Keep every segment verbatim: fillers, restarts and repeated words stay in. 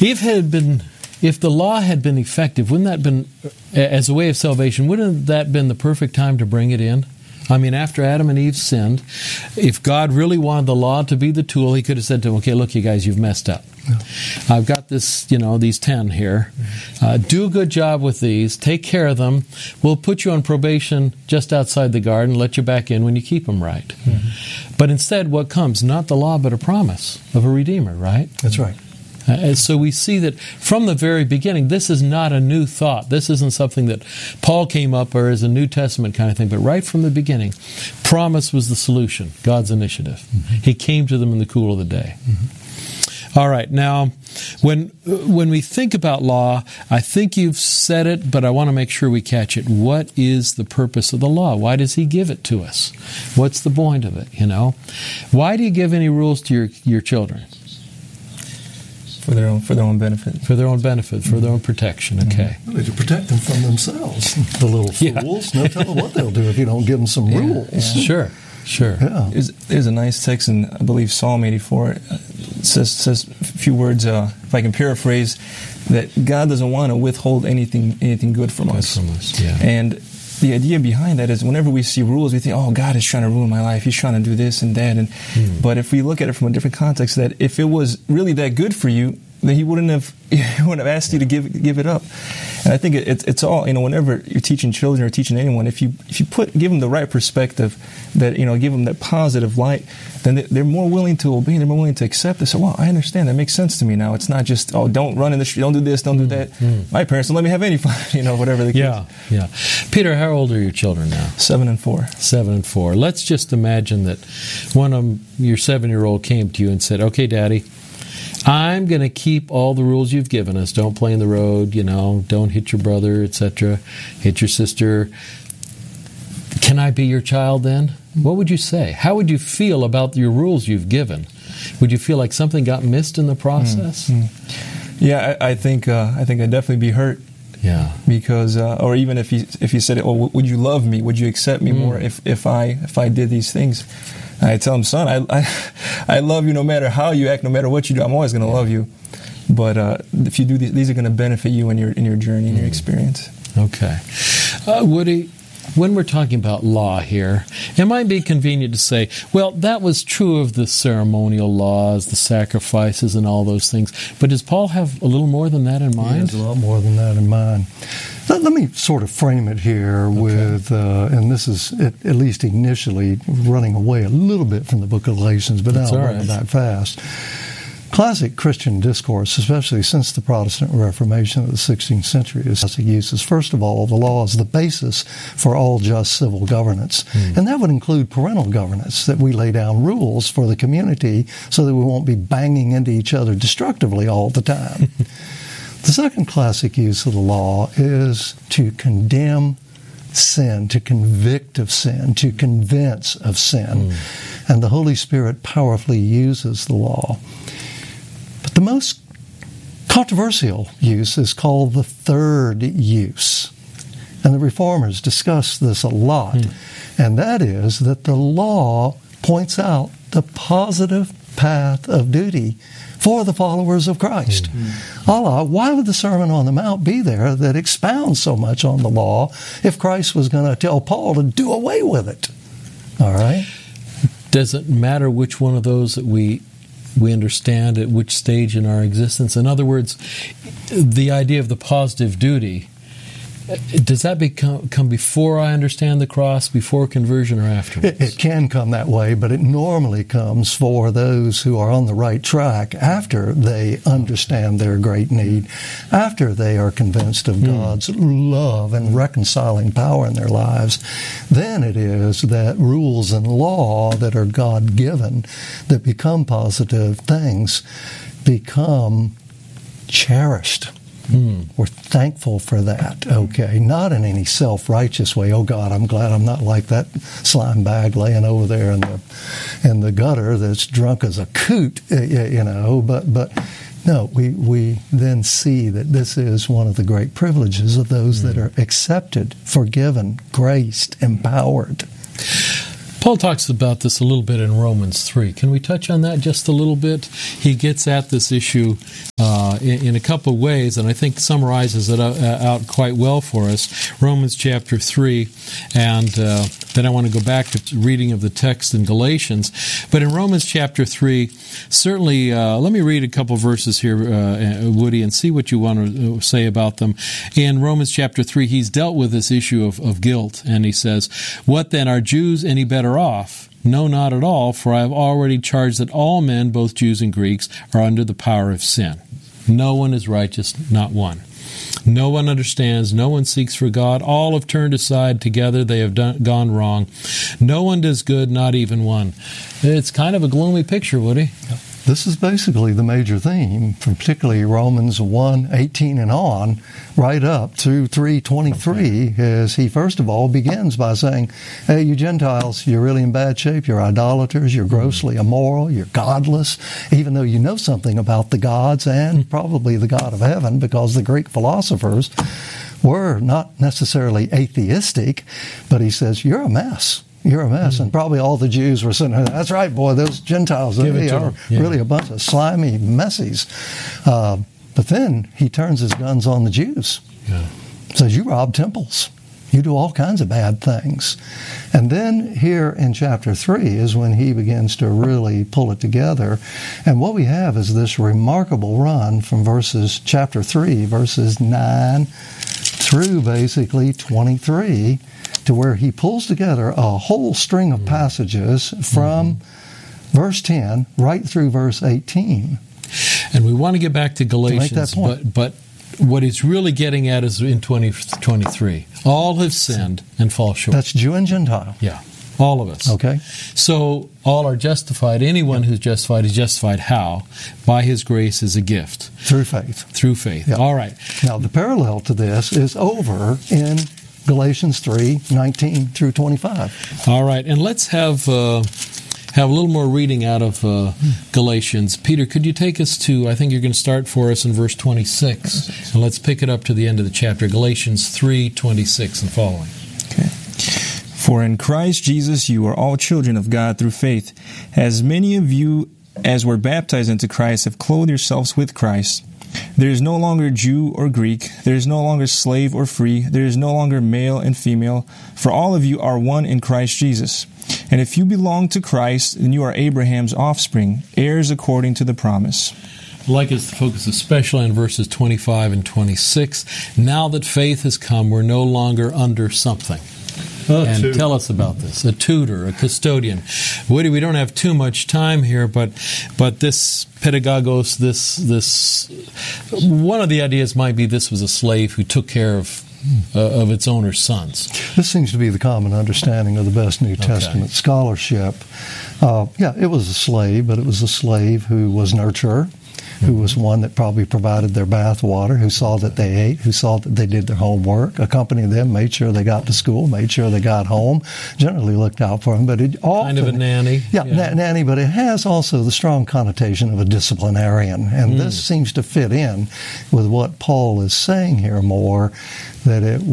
If it had been, if the law had been effective, wouldn't that have been, as a way of salvation, wouldn't that have been the perfect time to bring it in? I mean, after Adam and Eve sinned, if God really wanted the law to be the tool, He could have said to them, okay, look, you guys, you've messed up. Yeah. I've got this, you know, these ten here. Uh, do a good job with these. Take care of them. We'll put you on probation just outside the garden, let you back in when you keep them right. Mm-hmm. But instead, what comes? Not the law, but a promise of a Redeemer, right? That's right. Uh, and so we see that from the very beginning, this is not a new thought. This isn't something that Paul came up or is a New Testament kind of thing. But right from the beginning, promise was the solution, God's initiative. Mm-hmm. He came to them in the cool of the day. Mm-hmm. All right, now, when when we think about law, I think you've said it, but I want to make sure we catch it. What is the purpose of the law? Why does He give it to us? What's the point of it, you know? Why do you give any rules to your, your children? For their own, for their own benefit. For their own benefit, for their own protection, okay. Well, to protect them from themselves, the little fools. Yeah. No telling what they'll do if you don't give them some yeah, rules. Yeah. Sure, sure. Yeah. There's, there's a nice text in, I believe, Psalm eighty-four. It says, says a few words, uh, if I can paraphrase, that God doesn't want to withhold anything anything good from good us. From us yeah. And the idea behind that is whenever we see rules, we think, oh, God is trying to ruin my life. He's trying to do this and that. And mm. But if we look at it from a different context, that if it was really that good for you, then He wouldn't have he wouldn't have asked you to give give it up. And I think it, it, it's all, you know, whenever you're teaching children or teaching anyone, if you if you put give them the right perspective, that, you know, give them that positive light, then they're more willing to obey. They're more willing to accept this. So, wow, I understand. That makes sense to me now. It's not just, oh, don't run in the street, don't do this, don't do that. Mm. My parents don't let me have any fun, you know, whatever the case. Yeah, yeah. Peter, how old are your children now? Seven and four. Seven and four. Let's just imagine that one of them, your seven-year-old came to you and said, okay, Daddy, I'm going to keep all the rules you've given us. Don't play in the road, you know, don't hit your brother, et cetera. Hit your sister. Can I be your child then? What would you say? How would you feel about your rules you've given? Would you feel like something got missed in the process? Mm-hmm. Yeah, I, I think uh, I think I'd definitely be hurt. Yeah, because uh, or even if you if you said, "Oh, would you love me? Would you accept me mm. more if, if I if I did these things?" I tell him, son, I, I I love you no matter how you act, no matter what you do. I'm always going to yeah. love you. But uh, if you do these, these are going to benefit you in your in your journey and mm. your experience. Okay, uh, Woody, when we're talking about law here, it might be convenient to say, well, that was true of the ceremonial laws, the sacrifices, and all those things. But does Paul have a little more than that in mind? He has a lot more than that in mind. Let, let me sort of frame it here okay. with, uh, and this is at, at least initially running away a little bit from the book of Galatians, but That's now I'll right. bring it back fast. Classic Christian discourse, especially since the Protestant Reformation of the sixteenth century, is classic uses. First of all, the law is the basis for all just civil governance. Mm. And that would include parental governance, that we lay down rules for the community so that we won't be banging into each other destructively all the time. The second classic use of the law is to condemn sin, to convict of sin, to convince of sin. Mm. And the Holy Spirit powerfully uses the law. But the most controversial use is called the third use. And the Reformers discuss this a lot. Mm. And that is that the law points out the positive path of duty for the followers of Christ. Mm. Allah, why would the Sermon on the Mount be there that expounds so much on the law if Christ was going to tell Paul to do away with it? All right? Does it matter which one of those that we we understand at which stage in our existence? In other words, the idea of the positive duty, does that become come before I understand the cross, before conversion, or afterwards? It, it can come that way, but it normally comes for those who are on the right track after they understand their great need, after they are convinced of mm. God's love and reconciling power in their lives. Then it is that rules and law that are God-given, that become positive things, become cherished. Mm. We're thankful for that, okay? Not in any self-righteous way. Oh, God, I'm glad I'm not like that slime bag laying over there in the in the gutter that's drunk as a coot, you know. But but no, we, we then see that this is one of the great privileges of those mm. that are accepted, forgiven, graced, empowered. Paul talks about this a little bit in Romans three. Can we touch on that just a little bit? He gets at this issue uh, in, in a couple of ways, and I think summarizes it out, uh, out quite well for us. Romans chapter three, and uh, then I want to go back to reading of the text in Galatians. But in Romans chapter three, certainly, uh, let me read a couple of verses here, uh, Woody, and see what you want to say about them. In Romans chapter three, he's dealt with this issue of, of guilt, and he says, "What then, are Jews any better off? No, not at all, for I have already charged that all men, both Jews and Greeks, are under the power of sin. No one is righteous, not one. No one understands, no one seeks for God. All have turned aside, together they have done, gone wrong. No one does good, not even one." It's kind of a gloomy picture, Woody. This is basically the major theme, particularly Romans one eighteen and on, right up through three twenty-three, as he first of all begins by saying, hey, you Gentiles, you're really in bad shape, you're idolaters, you're grossly immoral, you're godless, even though you know something about the gods and probably the God of heaven, because the Greek philosophers were not necessarily atheistic, but he says, you're a mess. You're a mess. Mm. And probably all the Jews were sitting there, that's right, boy, those Gentiles, Give they are yeah. really a bunch of slimy messies. Uh, but then he turns his guns on the Jews. Yeah. Says, you rob temples. You do all kinds of bad things. And then here in chapter three is when he begins to really pull it together. And what we have is this remarkable run from verses chapter three, verses nine through basically twenty-three, to where he pulls together a whole string of passages from mm-hmm. verse ten right through verse eighteen. And we want to get back to Galatians, to make that point. but but what he's really getting at is in twenty twenty-three. All have sinned and fall short. That's Jew and Gentile. Yeah, all of us. Okay. So all are justified. Anyone who's justified is justified how? By his grace as a gift. Through faith. Through faith. Yeah. All right. Now, the parallel to this is over in Galatians three nineteen through twenty-five. All right, and let's have uh, have a little more reading out of uh, Galatians. Peter, could you take us to, I think you're going to start for us in verse twenty-six, and let's pick it up to the end of the chapter, Galatians three twenty-six and following. Okay. For in Christ Jesus you are all children of God through faith. As many of you as were baptized into Christ have clothed yourselves with Christ. There is no longer Jew or Greek. There is no longer slave or free. There is no longer male and female. For all of you are one in Christ Jesus. And if you belong to Christ, then you are Abraham's offspring, heirs according to the promise. I'd like us to focus especially on verses twenty-five and twenty-six. Now that faith has come, we're no longer under something. Oh, and tutor. Tell us about this. A tutor, a custodian. Woody, we don't have too much time here, but but this pedagogos, this this one of the ideas might be this was a slave who took care of uh, of its owner's sons. This seems to be the common understanding of the best New Testament okay. scholarship. Uh, yeah, it was a slave, but it was a slave who was nurturer, who was one that probably provided their bath water, who saw that they ate, who saw that they did their homework, accompanied them, made sure they got to school, made sure they got home, generally looked out for them. But it often, kind of a nanny. Yeah, yeah. Na- nanny, but it has also the strong connotation of a disciplinarian. And mm. this seems to fit in with what Paul is saying here more, that it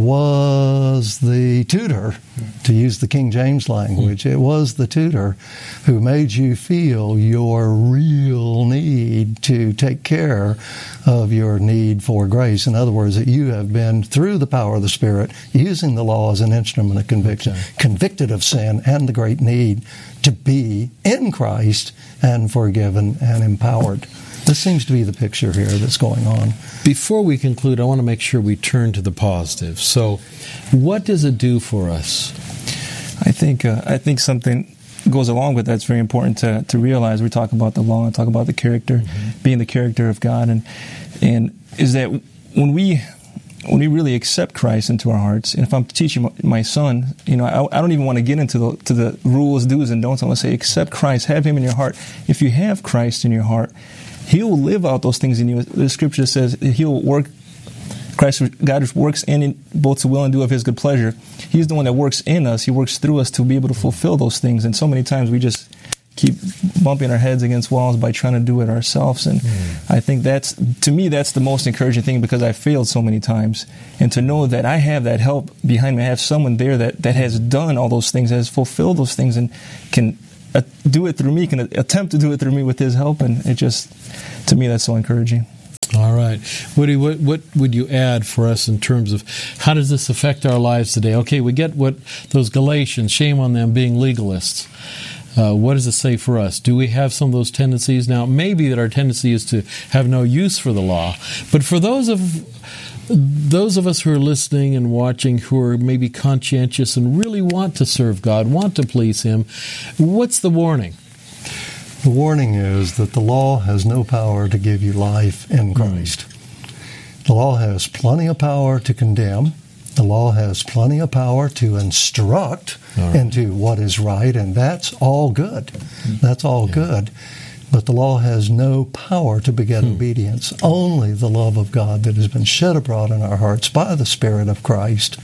was the tutor, to use the King James language, it was the tutor who made you feel your real need to take care of your need for grace. In other words, that you have been, through the power of the Spirit, using the law as an instrument of conviction, okay. convicted of sin and the great need to be in Christ and forgiven and empowered. This seems to be the picture here that's going on. Before we conclude, I want to make sure we turn to the positive. So, what does it do for us? I think uh, I think something goes along with that's very important to, to realize. We talk about the law and talk about the character, mm-hmm. being the character of God, and and is that when we when we really accept Christ into our hearts, and if I'm teaching my, my son, you know, I, I don't even want to get into the to the rules, do's, and don'ts. I want to say, accept Christ, have Him in your heart. If you have Christ in your heart, He'll live out those things in you. The Scripture says He'll work. Christ, God works in both to will and do of His good pleasure. He's the one that works in us. He works through us to be able to fulfill those things. And so many times we just keep bumping our heads against walls by trying to do it ourselves. And mm. I think that's, to me, that's the most encouraging thing, because I failed so many times. And to know that I have that help behind me, I have someone there that, that has done all those things, has fulfilled those things, and can uh, do it through me, can attempt to do it through me with his help. And it just, to me, that's so encouraging. All right. Woody, what, what would you add for us in terms of how does this affect our lives today? Okay, we get what those Galatians, shame on them being legalists. Uh, what does it say for us? Do we have some of those tendencies? Now, maybe that our tendency is to have no use for the law. But for those of those of us who are listening and watching who are maybe conscientious and really want to serve God, want to please Him, what's the warning? The warning is that the law has no power to give you life in Christ. Mm. The law has plenty of power to condemn. The law has plenty of power to instruct right. into what is right, and that's all good. Mm. That's all yeah. good. But the law has no power to beget mm. obedience. Only the love of God that has been shed abroad in our hearts by the Spirit of Christ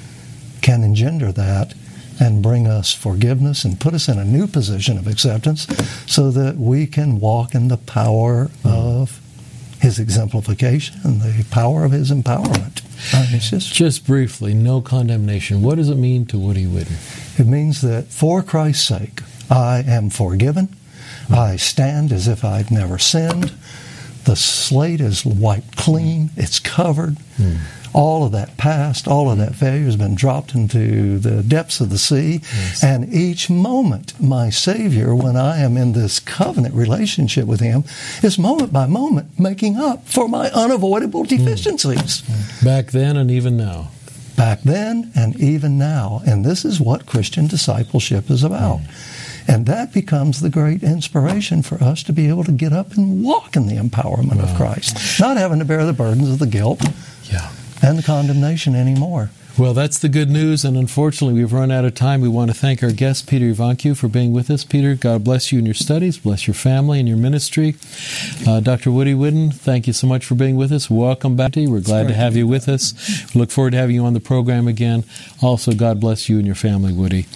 can engender that and bring us forgiveness and put us in a new position of acceptance so that we can walk in the power mm. of His exemplification and the power of His empowerment. Uh, it's just, just briefly, no condemnation. What does it mean to Woody Whidden? It means that for Christ's sake, I am forgiven. Mm. I stand as if I've never sinned. The slate is wiped clean. It's covered. Mm. All of that past, all of that failure has been dropped into the depths of the sea. Yes. And each moment, my Savior, when I am in this covenant relationship with Him, is moment by moment making up for my unavoidable deficiencies. Mm. Back then and even now. Back then and even now. And this is what Christian discipleship is about. Mm. And that becomes the great inspiration for us to be able to get up and walk in the empowerment wow. of Christ. Not having to bear the burdens of the guilt. Yeah. And the condemnation anymore. Well, that's the good news, and unfortunately we've run out of time. We want to thank our guest, Peter Ivancu, for being with us. Peter, God bless you in your studies, bless your family and your ministry. Uh, Doctor Woody Whidden, thank you so much for being with us. Welcome back. We're glad to have you with us. We look forward to having you on the program again. Also, God bless you and your family, Woody.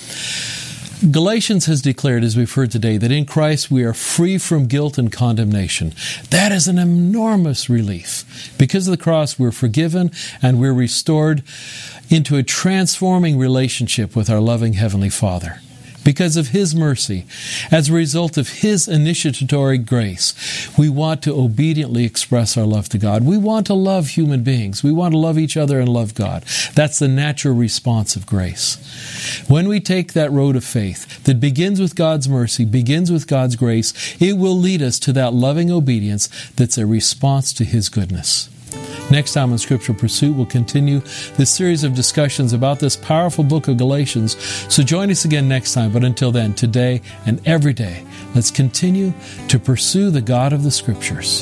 Galatians has declared, as we've heard today, that in Christ we are free from guilt and condemnation. That is an enormous relief. Because of the cross, we're forgiven and we're restored into a transforming relationship with our loving Heavenly Father. Because of His mercy, as a result of His initiatory grace, we want to obediently express our love to God. We want to love human beings. We want to love each other and love God. That's the natural response of grace. When we take that road of faith that begins with God's mercy, begins with God's grace, it will lead us to that loving obedience that's a response to His goodness. Next time on Scriptural Pursuit, we'll continue this series of discussions about this powerful book of Galatians. So join us again next time. But until then, today and every day, let's continue to pursue the God of the Scriptures.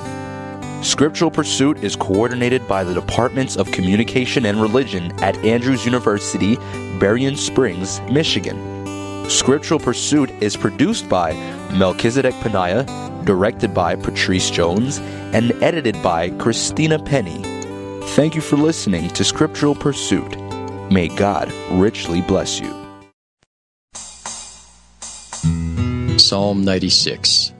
Scriptural Pursuit is coordinated by the Departments of Communication and Religion at Andrews University, Berrien Springs, Michigan. Scriptural Pursuit is produced by Melchizedek Panaya, directed by Patrice Jones, and edited by Christina Penny. Thank you for listening to Scriptural Pursuit. May God richly bless you. Psalm ninety-six.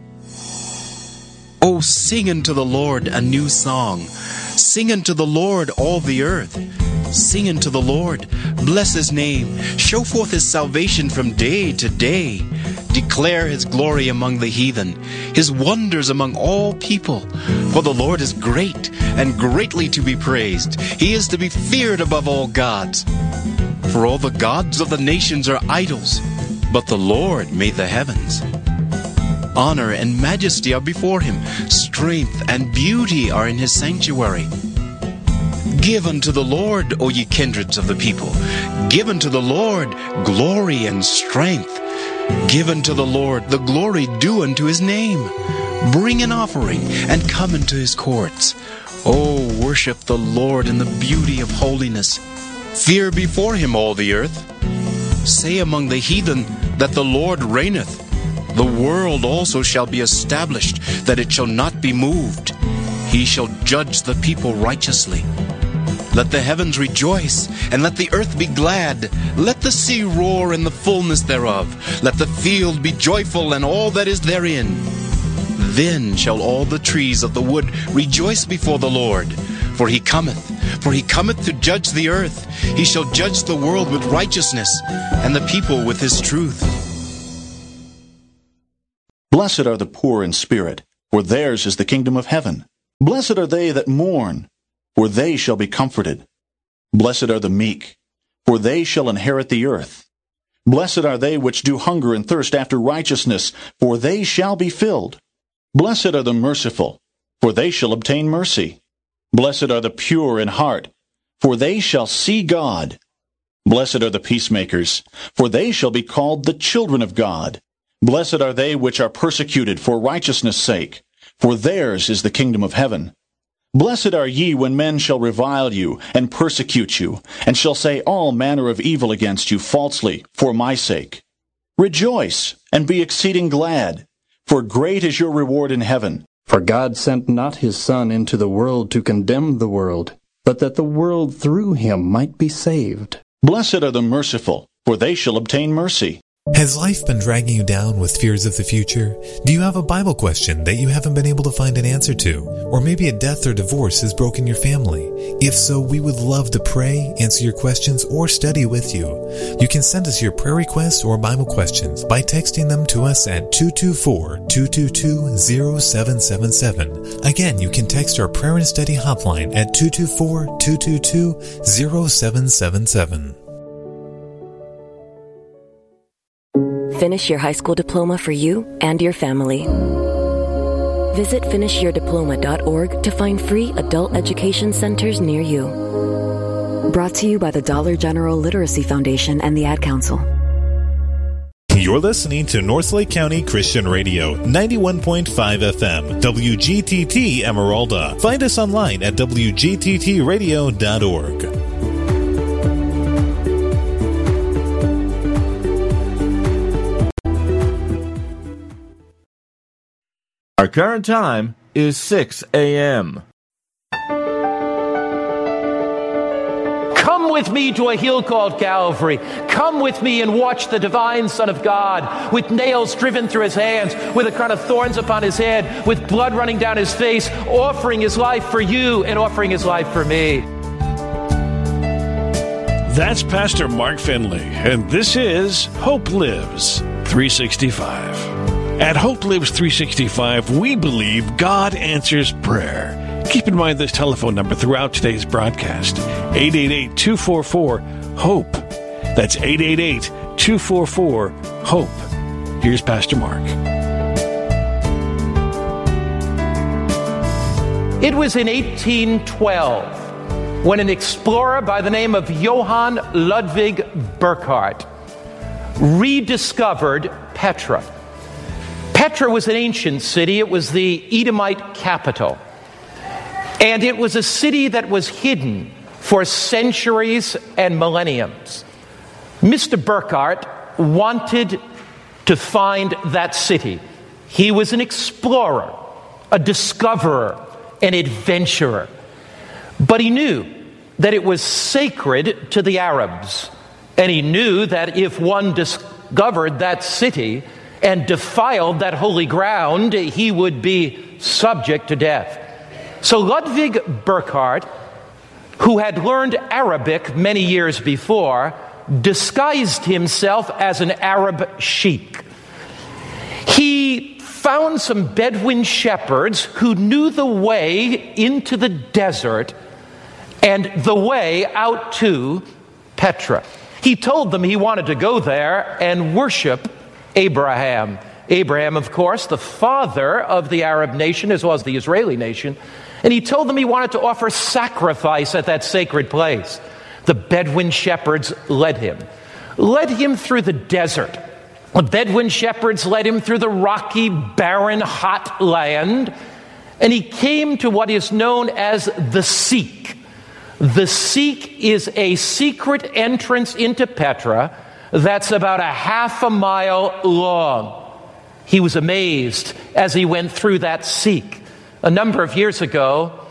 Oh, sing unto the Lord a new song. Sing unto the Lord all the earth. Sing unto the Lord, bless His name. Show forth His salvation from day to day. Declare His glory among the heathen, His wonders among all people. For the Lord is great, and greatly to be praised. He is to be feared above all gods. For all the gods of the nations are idols, but the Lord made the heavens. Honor and majesty are before Him. Strength and beauty are in His sanctuary. Give unto the Lord, O ye kindreds of the people. Give unto the Lord glory and strength. Give unto the Lord the glory due unto His name. Bring an offering and come into His courts. O worship the Lord in the beauty of holiness. Fear before Him all the earth. Say among the heathen that the Lord reigneth. The world also shall be established, that it shall not be moved. He shall judge the people righteously. Let the heavens rejoice, and let the earth be glad. Let the sea roar in the fullness thereof. Let the field be joyful, and all that is therein. Then shall all the trees of the wood rejoice before the Lord. For he cometh, for he cometh to judge the earth. He shall judge the world with righteousness, and the people with his truth. Blessed are the poor in spirit, for theirs is the kingdom of heaven. Blessed are they that mourn, for they shall be comforted. Blessed are the meek, for they shall inherit the earth. Blessed are they which do hunger and thirst after righteousness, for they shall be filled. Blessed are the merciful, for they shall obtain mercy. Blessed are the pure in heart, for they shall see God. Blessed are the peacemakers, for they shall be called the children of God. Blessed are they which are persecuted for righteousness' sake, for theirs is the kingdom of heaven. Blessed are ye when men shall revile you, and persecute you, and shall say all manner of evil against you falsely, for my sake. Rejoice, and be exceeding glad, for great is your reward in heaven. For God sent not his Son into the world to condemn the world, but that the world through him might be saved. Blessed are the merciful, for they shall obtain mercy. Has life been dragging you down with fears of the future? Do you have a Bible question that you haven't been able to find an answer to? Or maybe a death or divorce has broken your family? If so, we would love to pray, answer your questions, or study with you. You can send us your prayer requests or Bible questions by texting them to us at two two four, two two two, zero seven seven seven. Again, you can text our prayer and study hotline at two two four, two two two, zero seven seven seven. Finish your high school diploma for you and your family. Visit finish your diploma dot org to find free adult education centers near you. Brought to you by the Dollar General Literacy Foundation and the Ad Council. You're listening to Northlake County Christian Radio, ninety-one point five F M, W G T T Emeralda. Find us online at w g t t radio dot org. Our current time is six a.m. Come with me to a hill called Calvary. Come with me and watch the divine Son of God with nails driven through his hands, with a crown of thorns upon his head, with blood running down his face, offering his life for you and offering his life for me. That's Pastor Mark Finley, and this is Hope Lives three sixty-five. At Hope Lives three sixty-five, we believe God answers prayer. Keep in mind this telephone number throughout today's broadcast, eight eight eight, two four four, HOPE. That's eight eight eight, two four four, HOPE. Here's Pastor Mark. It was in eighteen twelve when an explorer by the name of Johann Ludwig Burckhardt rediscovered Petra. Petra was an ancient city. It was the Edomite capital. And it was a city that was hidden for centuries and millenniums. Mister Burckhardt wanted to find that city. He was an explorer, a discoverer, an adventurer. But he knew that it was sacred to the Arabs. And he knew that if one discovered that city and defiled that holy ground, he would be subject to death. So Ludwig Burckhardt, who had learned Arabic many years before, disguised himself as an Arab sheik. He found some Bedouin shepherds who knew the way into the desert and the way out to Petra. He told them he wanted to go there and worship Abraham. Abraham, of course, the father of the Arab nation as well as the Israeli nation. And he told them he wanted to offer sacrifice at that sacred place. The Bedouin shepherds led him. Led him through the desert. The Bedouin shepherds led him through the rocky, barren, hot land. And he came to what is known as the Seek. The Seek is a secret entrance into Petra that's about a half a mile long. He was amazed as he went through that Seek. A number of years ago,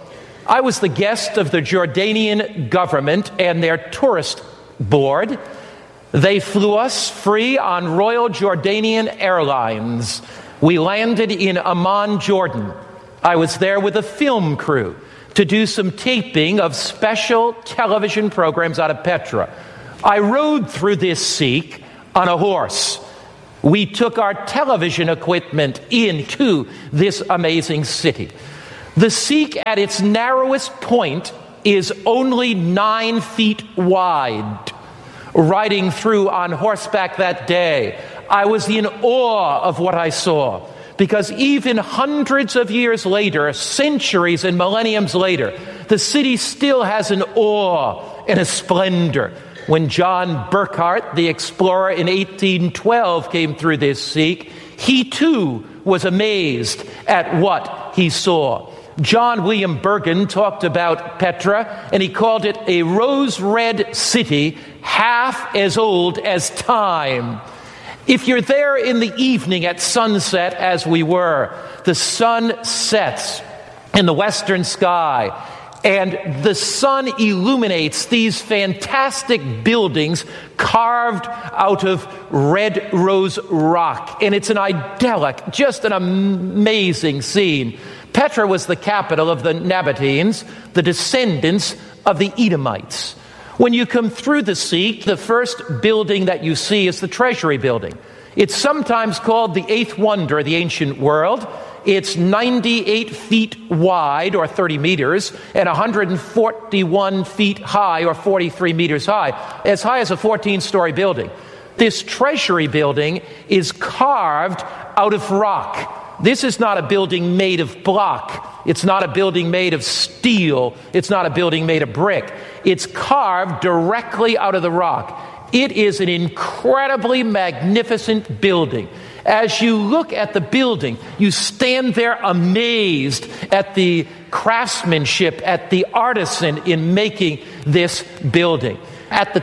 I was the guest of the Jordanian government and their tourist board. They flew us free on Royal Jordanian Airlines. We landed in Amman, Jordan. I was there with a film crew to do some taping of special television programs out of Petra. I rode through this Sikh on a horse. We took our television equipment into this amazing city. The Sikh at its narrowest point is only nine feet wide. Riding through on horseback that day, I was in awe of what I saw, because even hundreds of years later, centuries and millenniums later, the city still has an awe and a splendor. When John Burckhardt, the explorer in eighteen twelve, came through this Sikh, he too was amazed at what he saw. John William Bergen talked about Petra, and he called it a rose-red city, half as old as time. If you're there in the evening at sunset, as we were, the sun sets in the western sky, and the sun illuminates these fantastic buildings carved out of red rose rock. And it's an idyllic, just an amazing scene. Petra was the capital of the Nabateans, the descendants of the Edomites. When you come through the Sikh, the first building that you see is the Treasury Building. It's sometimes called the eighth wonder of the ancient world. It's ninety-eight feet wide, or thirty meters, and one hundred forty-one feet high, or forty-three meters high, as high as a fourteen-story building. This Treasury Building is carved out of rock. This is not a building made of block. It's not a building made of steel. It's not a building made of brick. It's carved directly out of the rock. It is an incredibly magnificent building. As you look at the building, you stand there amazed at the craftsmanship, at the artisan in making this building. At the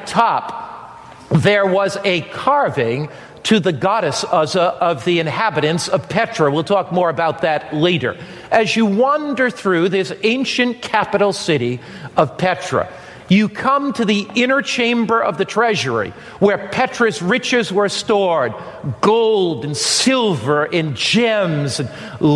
top, there was a carving to the goddess Uzzah of the inhabitants of Petra. We'll talk more about that later. As you wander through this ancient capital city of Petra, you come to the inner chamber of the treasury, where Petra's riches were stored, gold and silver and gems and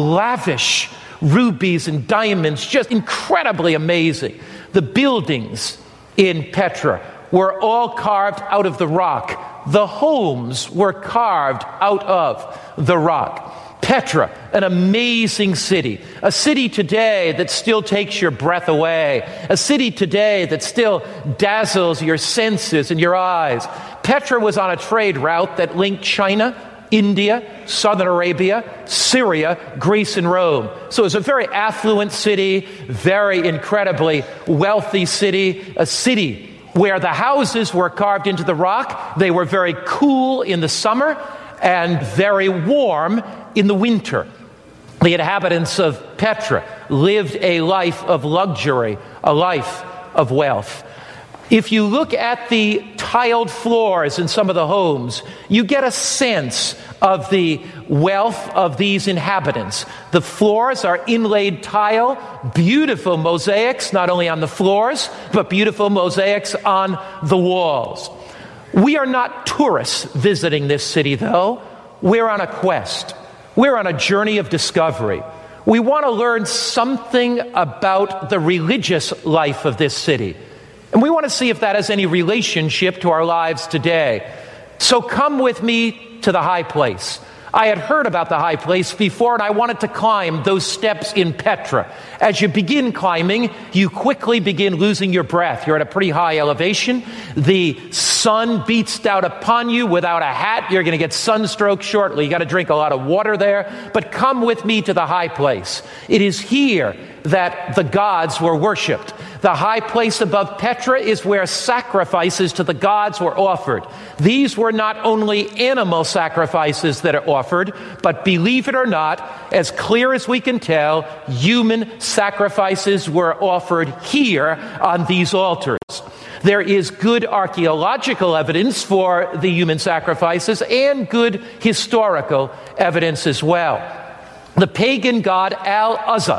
lavish rubies and diamonds, just incredibly amazing. The buildings in Petra were all carved out of the rock. The homes were carved out of the rock. Petra, an amazing city. A city today that still takes your breath away. A city today that still dazzles your senses and your eyes. Petra was on a trade route that linked China, India, Southern Arabia, Syria, Greece, and Rome. So it was a very affluent city, very incredibly wealthy city, a city where the houses were carved into the rock. They were very cool in the summer and very warm in the winter. The inhabitants of Petra lived a life of luxury, a life of wealth. If you look at the tiled floors in some of the homes, you get a sense of the wealth of these inhabitants. The floors are inlaid tile, beautiful mosaics, not only on the floors, but beautiful mosaics on the walls. We are not tourists visiting this city, though. We're on a quest. We're on a journey of discovery. We want to learn something about the religious life of this city. And we want to see if that has any relationship to our lives today. So come with me to the high place. I had heard about the high place before, and I wanted to climb those steps in Petra. As you begin climbing, you quickly begin losing your breath. You're at a pretty high elevation. The sun beats down upon you. Without a hat, you're going to get sunstroke shortly. You got to drink a lot of water there. But come with me to the high place. It is here that the gods were worshipped. The high place above Petra is where sacrifices to the gods were offered. These were not only animal sacrifices that are offered, but believe it or not, as clear as we can tell, human sacrifices were offered here on these altars. There is good archaeological evidence for the human sacrifices and good historical evidence as well. The pagan god Al-Uzzah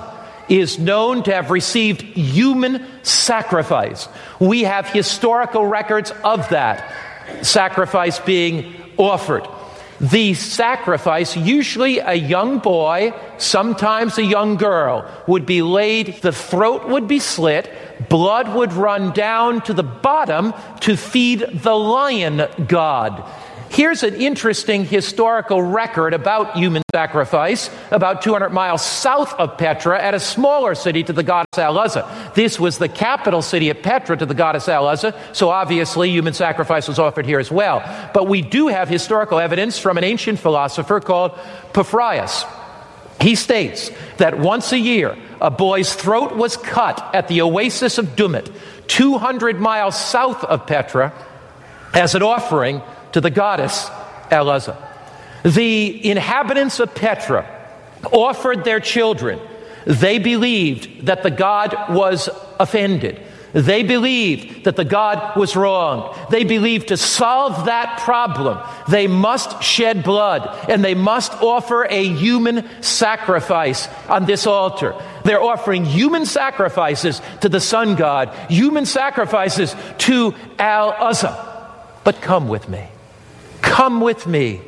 is known to have received human sacrifice. We have historical records of that sacrifice being offered. The sacrifice, usually a young boy, sometimes a young girl, would be laid, the throat would be slit, blood would run down to the bottom to feed the lion god. Here's an interesting historical record about human sacrifice about two hundred miles south of Petra at a smaller city to the goddess Al-Uzzah. This was the capital city of Petra to the goddess Al-Uzzah, so obviously human sacrifice was offered here as well. But we do have historical evidence from an ancient philosopher called Paphraius. He states that once a year, a boy's throat was cut at the oasis of Dumat, two hundred miles south of Petra, as an offering to the goddess Al-Uzzah. The inhabitants of Petra offered their children. They believed that the god was offended. They believed that the god was wronged. They believed to solve that problem, they must shed blood, and they must offer a human sacrifice on this altar. They're offering human sacrifices to the sun god, human sacrifices to Al-Uzzah. But come with me. Come with me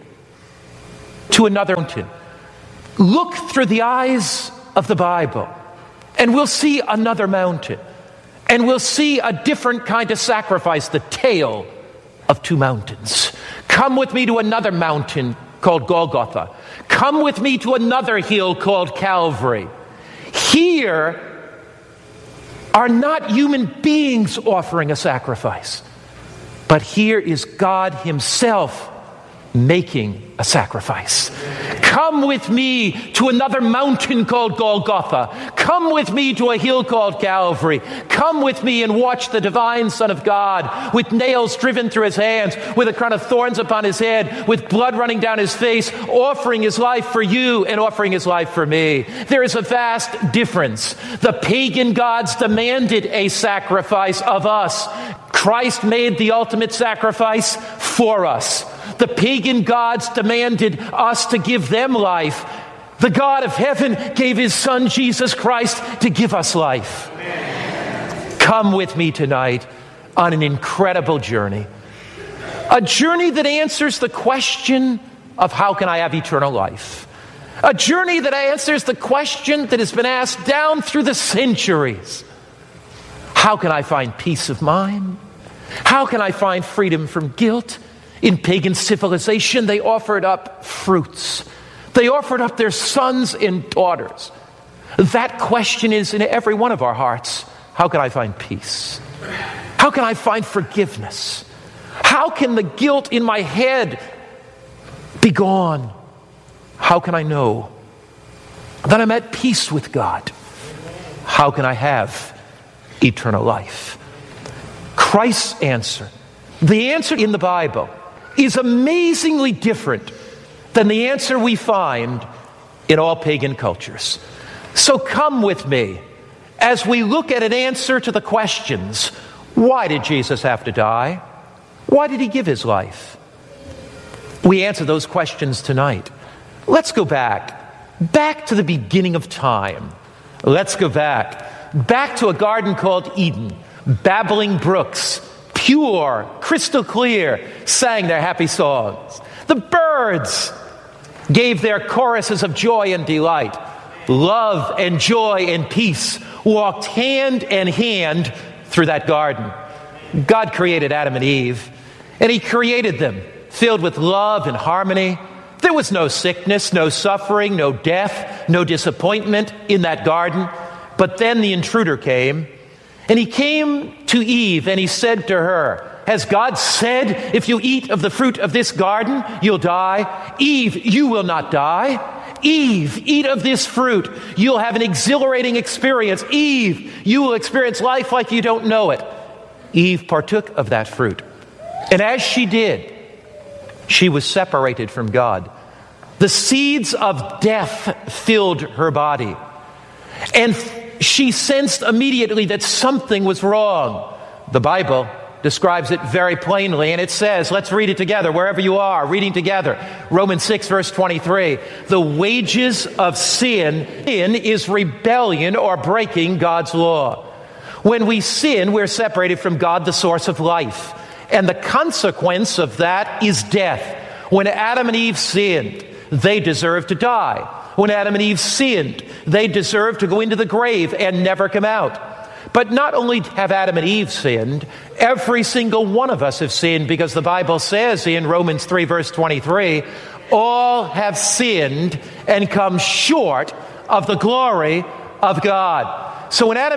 to another mountain. Look through the eyes of the Bible, and we'll see another mountain. And we'll see a different kind of sacrifice, the tale of two mountains. Come with me to another mountain called Golgotha. Come with me to another hill called Calvary. Here are not human beings offering a sacrifice, but here is God Himself making a sacrifice. Come with me to another mountain called Golgotha. Come with me to a hill called Calvary. Come with me and watch the divine Son of God with nails driven through His hands, with a crown of thorns upon His head, with blood running down His face, offering His life for you and offering His life for me. There is a vast difference. The pagan gods demanded a sacrifice of us. Christ made the ultimate sacrifice for us. The pagan gods demanded us to give them life. The God of heaven gave His Son, Jesus Christ, to give us life. Amen. Come with me tonight on an incredible journey. A journey that answers the question of how can I have eternal life? A journey that answers the question that has been asked down through the centuries. How can I find peace of mind? How can I find freedom from guilt? In pagan civilization, they offered up fruits. They offered up their sons and daughters. That question is in every one of our hearts. How can I find peace? How can I find forgiveness? How can the guilt in my head be gone? How can I know that I'm at peace with God? How can I have eternal life? Christ's answer, the answer in the Bible, is amazingly different than the answer we find in all pagan cultures. So come with me as we look at an answer to the questions: why did Jesus have to die? Why did He give His life? We answer those questions tonight. Let's go back, back to the beginning of time. Let's go back, back to a garden called Eden. Babbling brooks, pure, crystal clear, sang their happy songs. The birds gave their choruses of joy and delight. Love and joy and peace walked hand in hand through that garden. God created Adam and Eve, and He created them filled with love and harmony. There was no sickness, no suffering, no death, no disappointment in that garden. But then the intruder came. And he came to Eve and he said to her, has God said, if you eat of the fruit of this garden, you'll die? Eve, you will not die. Eve, eat of this fruit. You'll have an exhilarating experience. Eve, you will experience life like you don't know it. Eve partook of that fruit. And as she did, she was separated from God. The seeds of death filled her body. And she sensed immediately that something was wrong. The Bible describes it very plainly, and it says, let's read it together, wherever you are, reading together. Romans six, verse twenty-three. The wages of sin, sin is rebellion or breaking God's law. When we sin, we're separated from God, the source of life. And the consequence of that is death. When Adam and Eve sinned, they deserved to die. When Adam and Eve sinned, they deserved to go into the grave and never come out. But not only have Adam and Eve sinned, every single one of us have sinned, because the Bible says in Romans three, verse twenty-three, all have sinned and come short of the glory of God. So when Adam